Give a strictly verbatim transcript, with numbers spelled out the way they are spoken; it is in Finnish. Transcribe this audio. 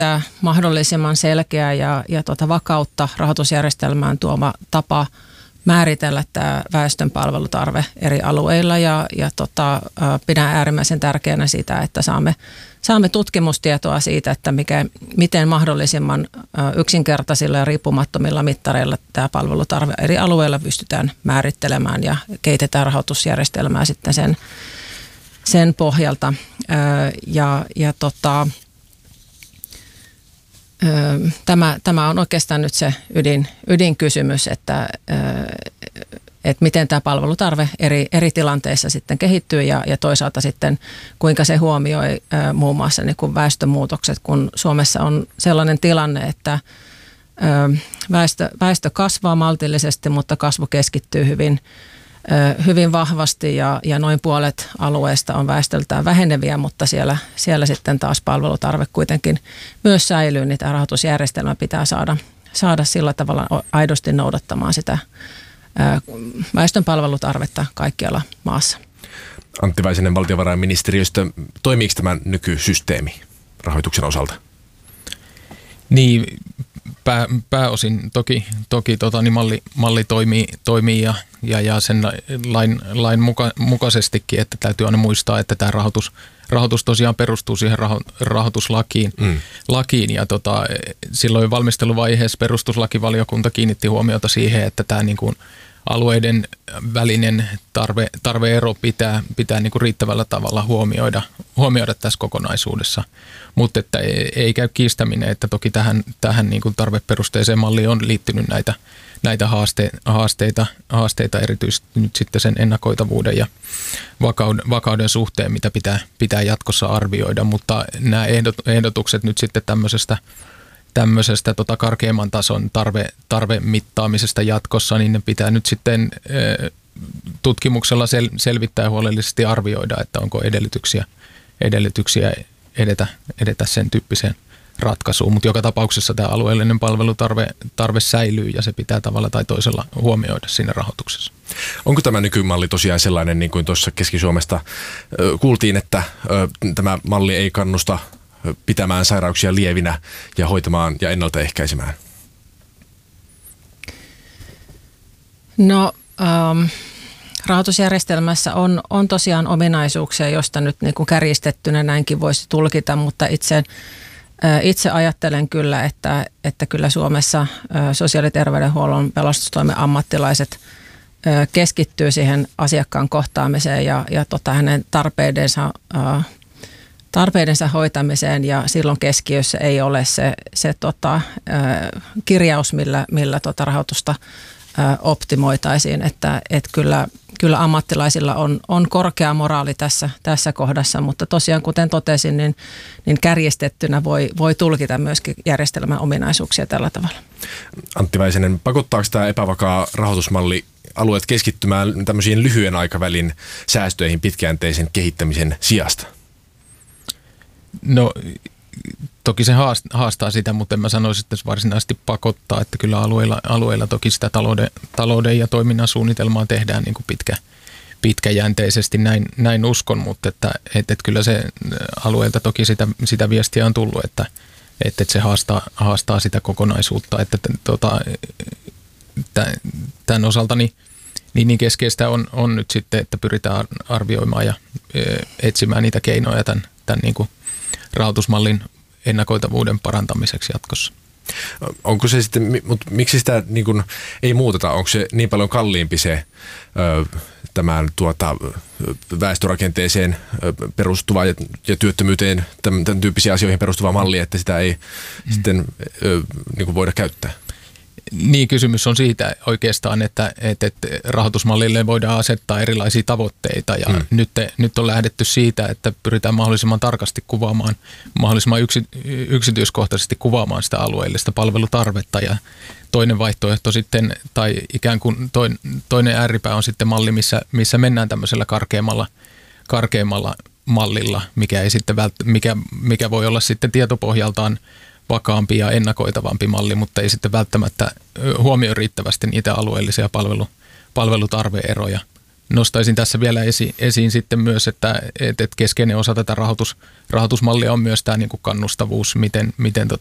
tämä mahdollisimman selkeä ja, ja tota vakautta rahoitusjärjestelmään tuoma tapa määritellä tämä väestön palvelutarve eri alueilla ja, ja tota, pidän äärimmäisen tärkeänä sitä, että saamme, saamme tutkimustietoa siitä, että mikä, miten mahdollisimman yksinkertaisilla ja riippumattomilla mittareilla tämä palvelutarve eri alueilla pystytään määrittelemään ja kehitetään rahoitusjärjestelmää sitten sen, sen pohjalta. Ja, ja tota, Tämä, tämä on oikeastaan nyt se ydin, ydinkysymys, että, että miten tämä palvelutarve eri, eri tilanteissa sitten kehittyy ja, ja toisaalta sitten kuinka se huomioi muun muassa niin kuin väestömuutokset, kun Suomessa on sellainen tilanne, että väestö, väestö kasvaa maltillisesti, mutta kasvu keskittyy hyvin hyvin vahvasti ja, ja noin puolet alueesta on väestöltään väheneviä, mutta siellä, siellä sitten taas palvelutarve kuitenkin myös säilyy, niin tämä rahoitusjärjestelmä pitää saada, saada sillä tavalla aidosti noudattamaan sitä väestön palvelutarvetta kaikkialla maassa. Antti Väisänen valtiovarainministeriöstä, toimiiko tämä nykysysteemi rahoituksen osalta? Niin, pää, pääosin toki, toki tota, niin malli, malli toimii, toimii ja, ja, ja sen lain, lain muka, mukaisestikin, että täytyy aina muistaa, että tämä rahoitus, rahoitus tosiaan perustuu siihen raho, rahoituslakiin. Mm. Lakiin, ja tota, silloin valmisteluvaiheessa perustuslakivaliokunta kiinnitti huomiota siihen, että tämä niin kuin alueiden välinen tarve, tarveero pitää, pitää niin kuin riittävällä tavalla huomioida, huomioida tässä kokonaisuudessa. Mutta että ei, ei käy kiistäminen, että toki tähän, tähän niin kuin tarveperusteiseen malliin on liittynyt näitä, näitä haaste, haasteita, haasteita erityisesti nyt sitten sen ennakoitavuuden ja vakauden, vakauden suhteen, mitä pitää, pitää jatkossa arvioida. Mutta nämä ehdot, ehdotukset nyt sitten tämmöisestä tämmöisestä tota karkeamman tason tarve, tarvemittaamisesta jatkossa, niin ne pitää nyt sitten e, tutkimuksella sel, selvittää ja huolellisesti arvioida, että onko edellytyksiä, edellytyksiä edetä, edetä sen tyyppiseen ratkaisuun. Mutta joka tapauksessa tämä alueellinen palvelutarve tarve säilyy ja se pitää tavalla tai toisella huomioida siinä rahoituksessa. Onko tämä nykymalli tosiaan sellainen, niin kuin tuossa Keski-Suomesta ö, kuultiin, että ö, tämä malli ei kannusta pitämään sairauksia lievinä ja hoitamaan ja ennaltaehkäisemään? No, ähm, rahoitusjärjestelmässä on, on tosiaan ominaisuuksia, joista nyt niin kuin kärjistettynä näinkin voisi tulkita, mutta itse, äh, itse ajattelen kyllä, että, että kyllä Suomessa äh, sosiaali- ja terveydenhuollon pelastustoimen ammattilaiset äh, keskittyy siihen asiakkaan kohtaamiseen ja, ja tota, hänen tarpeidensa äh, tarpeidensa hoitamiseen ja silloin keskiössä ei ole se, se tota, kirjaus, millä, millä tota rahoitusta optimoitaisiin, että et kyllä, kyllä ammattilaisilla on, on korkea moraali tässä, tässä kohdassa, mutta tosiaan kuten totesin, niin, niin kärjistettynä voi, voi tulkita myöskin järjestelmän ominaisuuksia tällä tavalla. Antti Väisänen, pakottaako tämä epävakaa rahoitusmalli alueet keskittymään tämmöisiin lyhyen aikavälin säästöihin pitkäjänteisen kehittämisen sijasta? No toki se haastaa sitä, mutta en mä sanoisi, että se varsinaisesti pakottaa, että kyllä alueilla, alueilla toki sitä talouden, talouden ja toiminnan suunnitelmaa tehdään niin kuin pitkä, pitkäjänteisesti, näin, näin uskon, mutta että, että, että kyllä se alueelta toki sitä, sitä viestiä on tullut, että, että se haastaa, haastaa sitä kokonaisuutta, että tota, tämän osalta niin, niin, niin keskeistä on, on nyt sitten, että pyritään arvioimaan ja etsimään niitä keinoja tämän, tämän niin kuin rahoitusmallin ennakoitavuuden parantamiseksi jatkossa. Onko se sitten, mutta miksi sitä niin kuin ei muuteta? Onko se niin paljon kalliimpi se ö, tämän tuota, väestörakenteeseen perustuva ja, ja työttömyyteen, tämän, tämän tyyppisiin asioihin perustuva malli, että sitä ei mm. sitten ö, niin kuin voida käyttää? Niin, kysymys on siitä oikeastaan, että, että, että rahoitusmallille voidaan asettaa erilaisia tavoitteita ja mm. nyt, nyt on lähdetty siitä, että pyritään mahdollisimman tarkasti kuvaamaan, mahdollisimman yksi, yksityiskohtaisesti kuvaamaan sitä alueellista palvelutarvetta ja toinen vaihtoehto sitten, tai ikään kuin toinen, toinen ääripää on sitten malli, missä, missä mennään tämmöisellä karkeammalla, karkeammalla mallilla, mikä, ei sitten vält, mikä, mikä voi olla sitten tietopohjaltaan vakaampi ja ennakoitavampi malli, mutta ei sitten välttämättä huomioi riittävästi niitä alueellisia palvelu, palvelutarve-eroja, nostaisin tässä vielä esi, esiin sitten myös, että et, et keskeinen osa tätä rahoitus, rahoitusmallia on myös tämä niin kuin kannustavuus, miten, miten